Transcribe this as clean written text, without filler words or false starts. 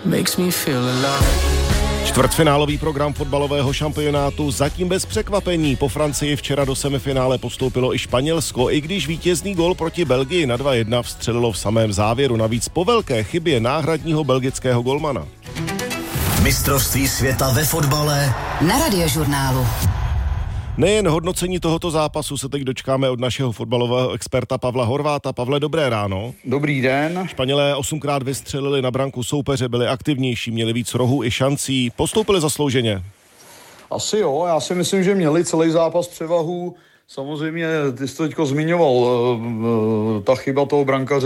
makes me feel alive. Čtvrtfinálový program fotbalového šampionátu zatím bez překvapení. Po Francii včera do semifinále postoupilo i Španělsko, i když vítězný gól proti Belgii na 2-1 vstřelilo v samém závěru, navíc po velké chybě náhradního belgického golmana. Mistrovství světa ve fotbale na Radiožurnálu. Nejen hodnocení tohoto zápasu se teď dočkáme od našeho fotbalového experta Pavla Horváta. Pavle, dobré ráno. Dobrý den. Španělé 8krát vystřelili na branku soupeře, byli aktivnější, měli víc rohů i šancí. Postoupili zaslouženě? Asi jo, já si myslím, že měli celý zápas převahu. Samozřejmě, ty jsi to teďko zmiňoval, ta chyba toho brankaře